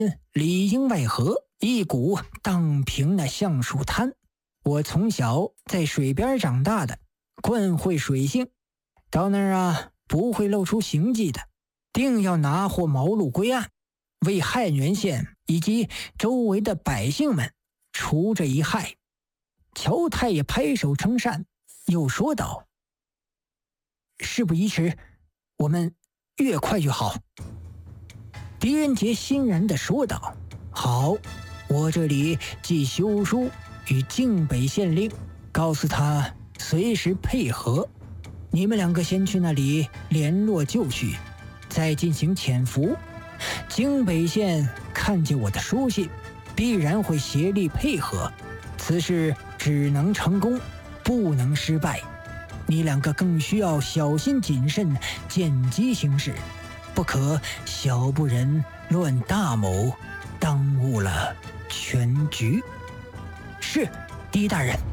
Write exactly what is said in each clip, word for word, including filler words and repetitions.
里应外合，一股荡平那橡树滩。我从小在水边长大的，惯会水性，到那儿啊不会露出行迹的，定要拿获毛路归案，为汉源县以及周围的百姓们除这一害。乔太爷拍手称善，又说道：事不宜迟，我们越快越好。狄仁杰欣然地说道：好，我这里寄休书与靖北县令，告诉他随时配合。你们两个先去那里联络就绪，再进行潜伏。靖北县看见我的书信，必然会协力配合，此事只能成功，不能失败。你两个更需要小心谨慎，见机行事，不可小不忍乱大谋，耽误了全局。是，狄大人。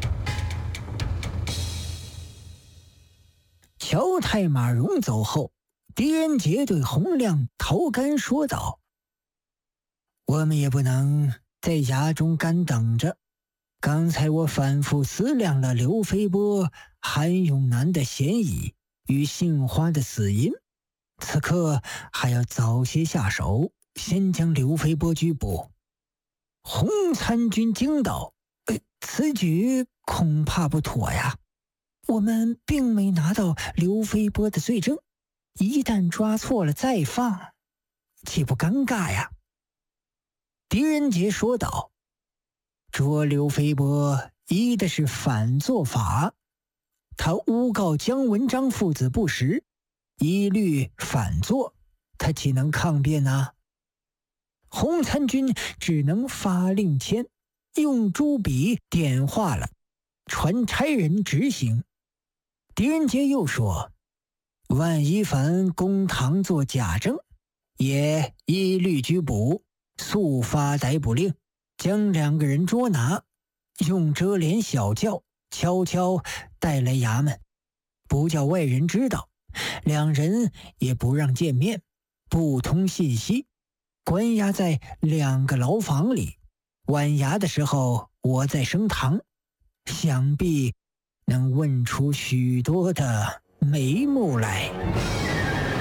乔太马荣走后，狄仁杰对洪亮、陶干说道：我们也不能在衙中干等着。刚才我反复思量了刘飞波、韩永南的嫌疑与杏花的死因，此刻还要早些下手，先将刘飞波拘捕。洪参军惊道：呃，此举恐怕不妥呀，我们并没拿到刘飞波的罪证，一旦抓错了再放，岂不尴尬呀？狄仁杰说道：捉刘飞波依的是反做法，他诬告姜文章父子不实，一律反做，他岂能抗辩呢？洪参军只能发令签，用朱笔点画了，传差人执行。狄仁杰又说：万一凡公堂作假证，也一律拘捕，速发逮捕令，将两个人捉拿，用遮帘小轿悄悄带来衙门，不叫外人知道，两人也不让见面，不通信息，关押在两个牢房里。晚衙的时候我在升堂，想必能问出许多的眉目来。